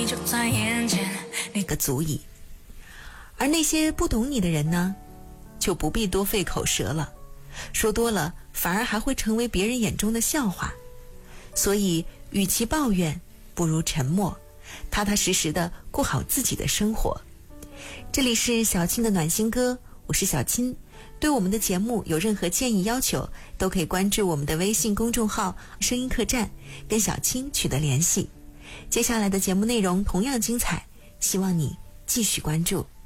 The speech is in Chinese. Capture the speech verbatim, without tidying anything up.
就在眼前， 那个足矣。而那些不懂你的人呢，就不必多费口舌了，说多了反而还会成为别人眼中的笑话。所以与其抱怨，不如沉默，踏踏实实的过好自己的生活。这里是小青的暖心歌，我是小青。对我们的节目有任何建议要求，都可以关注我们的微信公众号声音客栈，跟小青取得联系。接下来的节目内容同样精彩，希望你继续关注。